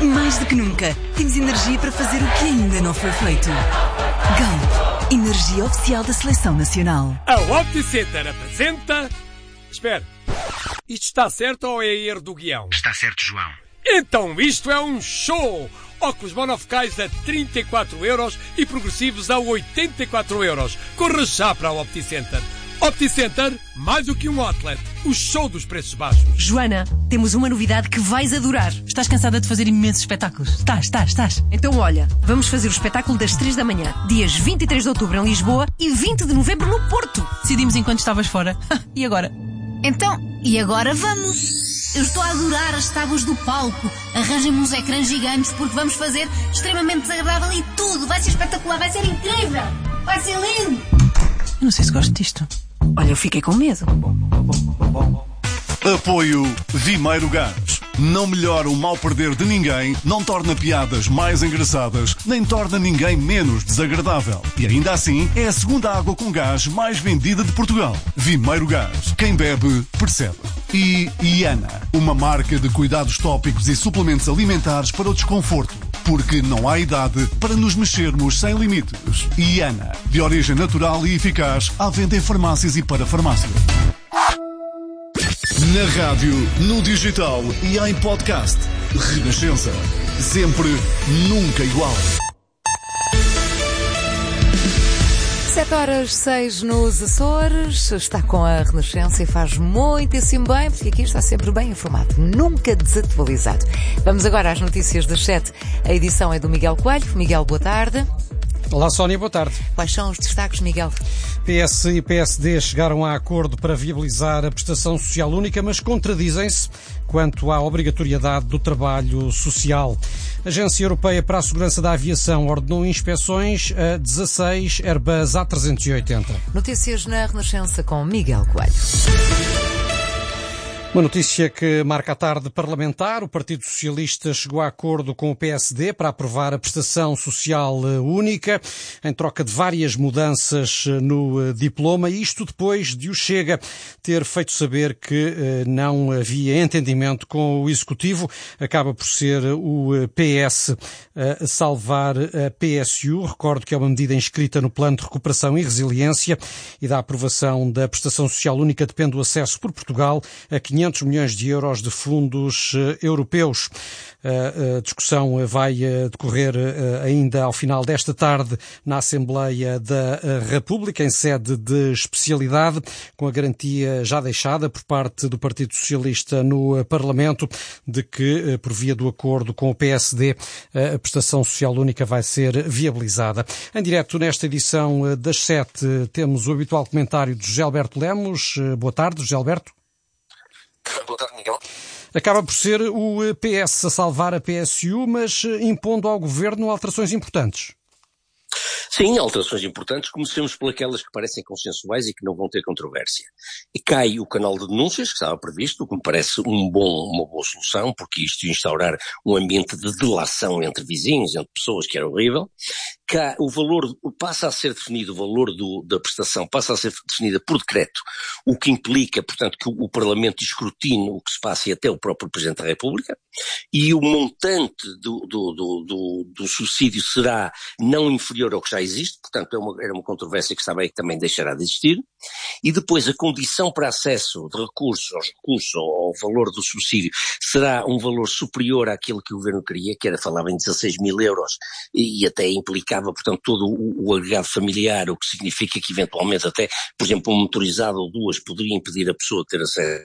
Mais do que nunca, temos energia para fazer o que ainda não foi feito. Galp, energia oficial da Seleção Nacional. A OptiCenter apresenta... Espera, isto está certo ou é erro do guião? Está certo, João. Então isto é um show! Óculos monofocais a 34€ e progressivos a 84€. Corra já para a OptiCenter. OptiCenter, mais do que um outlet. O show dos preços baixos. Joana, temos uma novidade que vais adorar. Estás cansada de fazer imensos espetáculos? Estás. Então olha, vamos fazer o espetáculo das 3 da manhã. Dias 23 de outubro em Lisboa e 20 de novembro no Porto. Decidimos enquanto estavas fora. E agora? Então, e agora vamos? Eu estou a adorar as tábuas do palco. Arranjem-me uns ecrãs gigantes porque vamos fazer extremamente desagradável e tudo. Vai ser espetacular, vai ser incrível. Vai ser lindo. Eu não sei se gosto disto. Olha, eu fiquei com medo. Apoio Vimeiro Gás. Não melhora o mal perder de ninguém, não torna piadas mais engraçadas, nem torna ninguém menos desagradável. E ainda assim, é a segunda água com gás mais vendida de Portugal. Vimeiro Gás. Quem bebe, percebe. E Iana, uma marca de cuidados tópicos e suplementos alimentares para o desconforto. Porque não há idade para nos mexermos sem limites. Iana, de origem natural e eficaz, à venda em farmácias e para farmácia. Na rádio, no digital e em podcast. Renascença. Sempre, nunca igual. 7h06 nos Açores. Está com a Renascença e faz muitíssimo bem, porque aqui está sempre bem informado, nunca desatualizado. Vamos agora às notícias das 7. A edição é do Miguel Coelho. Miguel, boa tarde. Olá, Sónia, boa tarde. Quais são os destaques, Miguel? PS e PSD chegaram a acordo para viabilizar a prestação social única, mas contradizem-se quanto à obrigatoriedade do trabalho social. A Agência Europeia para a Segurança da Aviação ordenou inspeções a 16 Airbus A380. Notícias na Renascença com Miguel Coelho. Uma notícia que marca a tarde parlamentar. O Partido Socialista chegou a acordo com o PSD para aprovar a prestação social única, em troca de várias mudanças no diploma, e isto depois de o Chega ter feito saber que não havia entendimento com o Executivo. Acaba por ser o PS a salvar a PSU. Recordo que é uma medida inscrita no Plano de Recuperação e Resiliência, e da aprovação da prestação social única depende o acesso por Portugal a 500 milhões de euros de fundos europeus. A discussão vai decorrer ainda ao final desta tarde na Assembleia da República, em sede de especialidade, com a garantia já deixada por parte do Partido Socialista no Parlamento de que, por via do acordo com o PSD, a prestação social única vai ser viabilizada. Em direto nesta edição das 7 temos o habitual comentário de José Alberto Lemos. Boa tarde, José Alberto. Boa tarde, Miguel. Acaba por ser o PS a salvar a PSU, mas impondo ao Governo alterações importantes. Sim, alterações importantes. Comecemos por aquelas que parecem consensuais e que não vão ter controvérsia. E cai o canal de denúncias, que estava previsto, o que me parece uma boa solução, porque isto ia instaurar um ambiente de delação entre vizinhos, entre pessoas, que era horrível. Cá o valor, passa a ser definido, o valor da prestação passa a ser definida por decreto, o que implica, portanto, que o Parlamento escrutine o que se passa e até o próprio Presidente da República, e o montante do subsídio será não inferior ao que já existe, portanto era uma controvérsia que estava aí, que também deixará de existir, e depois a condição para acesso de recursos, aos recursos, ao valor do subsídio, será um valor superior àquilo que o Governo queria, que falava em 16 mil euros, e até implicava, portanto, todo o agregado familiar, o que significa que eventualmente até, por exemplo, um motorizado ou duas poderia impedir a pessoa de ter acesso.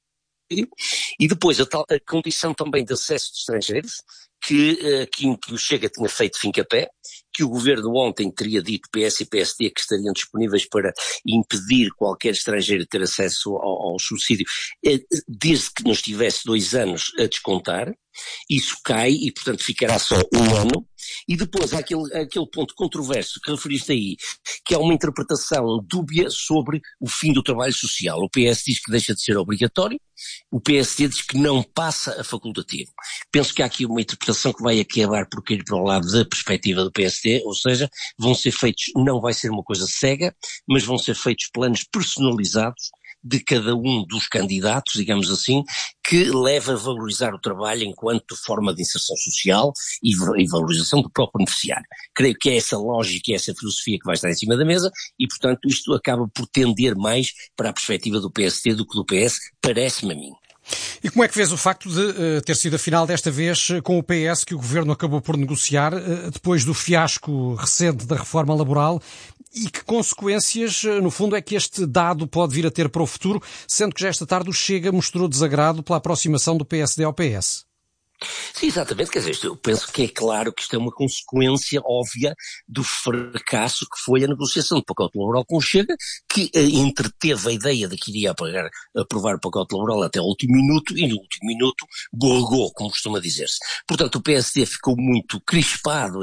E depois a condição também de acesso de estrangeiros, que o Chega tinha feito fincapé, que o Governo ontem teria dito, PS e PSD, que estariam disponíveis para impedir qualquer estrangeiro de ter acesso ao subsídio, desde que não estivesse 2 anos a descontar. Isso cai e, portanto, ficará só 1 ano. E depois há aquele ponto controverso que referiste aí, que é uma interpretação dúbia sobre o fim do trabalho social. O PS diz que deixa de ser obrigatório, o PSD diz que não passa a facultativo. Penso que há aqui uma interpretação que vai acabar por cair para o lado da perspectiva do PSD, ou seja, vão ser feitos, não vai ser uma coisa cega, mas vão ser feitos planos personalizados de cada um dos candidatos, digamos assim, que leva a valorizar o trabalho enquanto forma de inserção social e valorização do próprio beneficiário. Creio que é essa lógica e essa filosofia que vai estar em cima da mesa e, portanto, isto acaba por tender mais para a perspectiva do PSD do que do PS, parece-me a mim. E como é que vês o facto de ter sido a final desta vez com o PS que o Governo acabou por negociar depois do fiasco recente da reforma laboral e que consequências, no fundo, é que este dado pode vir a ter para o futuro, sendo que já esta tarde o Chega mostrou desagrado pela aproximação do PSD ao PS? Sim, exatamente, quer dizer, eu penso que é claro que isto é uma consequência óbvia do fracasso que foi a negociação do pacote laboral com o Chega, que entreteve a ideia de que iria aprovar o pacote laboral até o último minuto e no último minuto borgou, como costuma dizer-se. Portanto, o PSD ficou muito encrespado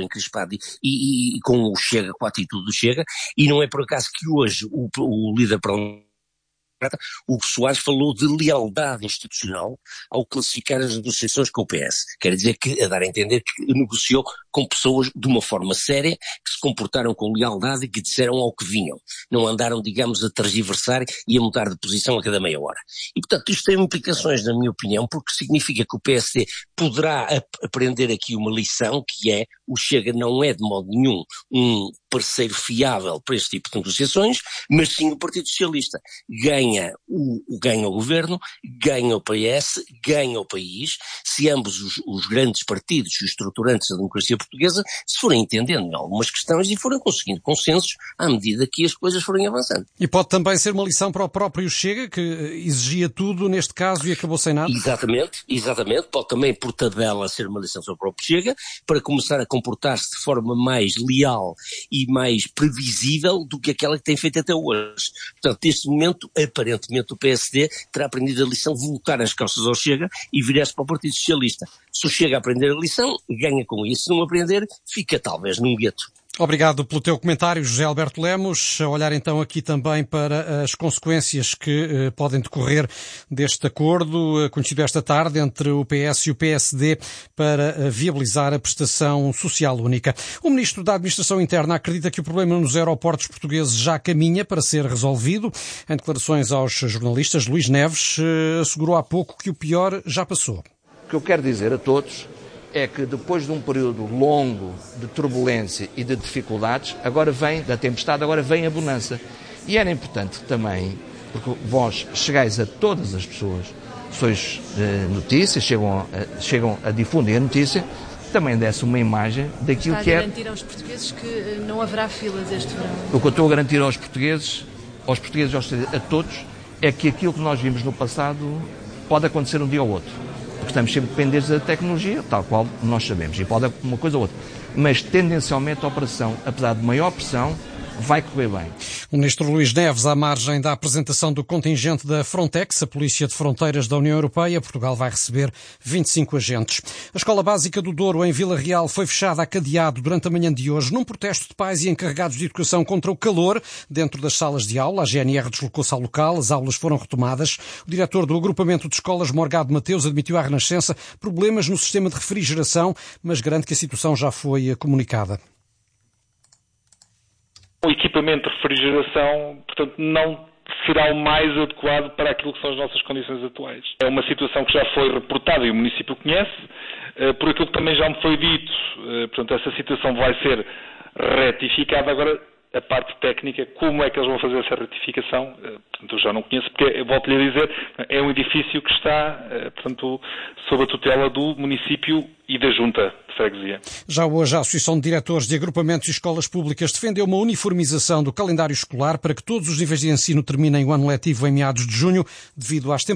e com o Chega, com a atitude do Chega, e não é por acaso que hoje o líder parlamentar, o Soares, falou de lealdade institucional ao classificar as negociações com o PS. Quer dizer que, a dar a entender que negociou com pessoas de uma forma séria, que se comportaram com lealdade e que disseram ao que vinham. Não andaram, digamos, a tergiversar e a mudar de posição a cada meia hora. E, portanto, isto tem implicações, na minha opinião, porque significa que o PSD poderá aprender aqui uma lição, que é: o Chega não é de modo nenhum um parceiro fiável para este tipo de negociações, mas sim o Partido Socialista. Ganha o governo, ganha o PS, ganha o país, se ambos os grandes partidos estruturantes da democracia portuguesa se forem entendendo em algumas questões e forem conseguindo consensos à medida que as coisas forem avançando. E pode também ser uma lição para o próprio Chega, que exigia tudo neste caso e acabou sem nada? Exatamente. Pode também, por tabela, ser uma lição para o próprio Chega, para começar a comportar-se de forma mais leal e mais previsível do que aquela que tem feito até hoje. Portanto, neste momento, aparentemente, o PSD terá aprendido a lição de voltar as costas ao Chega e virar-se para o Partido Socialista. Se o Chega aprender a lição, ganha com isso. Se não aprender, fica talvez num gueto. Obrigado pelo teu comentário, José Alberto Lemos. A olhar então aqui também para as consequências que podem decorrer deste acordo conhecido esta tarde entre o PS e o PSD para viabilizar a prestação social única. O Ministro da Administração Interna acredita que o problema nos aeroportos portugueses já caminha para ser resolvido. Em declarações aos jornalistas, Luís Neves assegurou há pouco que o pior já passou. O que eu quero dizer a todos é que depois de um período longo de turbulência e de dificuldades, agora vem a bonança. E era importante também, porque vós chegais a todas as pessoas, sois notícias, chegam a difundir a notícia, também desse uma imagem daquilo que é... Está a garantir aos portugueses que não haverá filas este verão? O que eu estou a garantir aos portugueses a todos, é que aquilo que nós vimos no passado pode acontecer um dia ou outro. Porque estamos sempre dependentes da tecnologia, tal qual nós sabemos, e pode uma coisa ou outra. Mas, tendencialmente, a operação, apesar de maior pressão, vai correr bem. O Ministro Luís Neves, à margem da apresentação do contingente da Frontex, a Polícia de Fronteiras da União Europeia, Portugal vai receber 25 agentes. A Escola Básica do Douro, em Vila Real, foi fechada a cadeado durante a manhã de hoje, num protesto de pais e encarregados de educação contra o calor dentro das salas de aula. A GNR deslocou-se ao local, as aulas foram retomadas. O diretor do agrupamento de escolas, Morgado Mateus, admitiu à Renascença problemas no sistema de refrigeração, mas garante que a situação já foi comunicada. O equipamento de refrigeração, portanto, não será o mais adequado para aquilo que são as nossas condições atuais. É uma situação que já foi reportada e o município conhece, por aquilo que também já me foi dito, portanto, essa situação vai ser retificada. Agora, a parte técnica, como é que eles vão fazer essa retificação, portanto, eu já não conheço, porque, volto-lhe a dizer, é um edifício que está, portanto, sob a tutela do município e da Junta de Freguesia. Já hoje, a Associação de Diretores de Agrupamentos e Escolas Públicas defendeu uma uniformização do calendário escolar para que todos os níveis de ensino terminem o ano letivo em meados de junho, devido às temperaturas